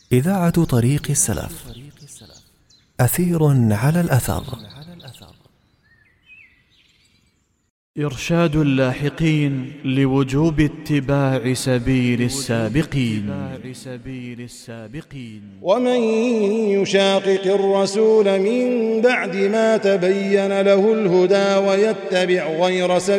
إذاعة طريق السلف. أثير على الأثر. إرشاد اللاحقين لوجوب اتباع سبيل السابقين. ومن يشاقق الرسول من بعد ما تبين له الهدى ويتبع غير سبيل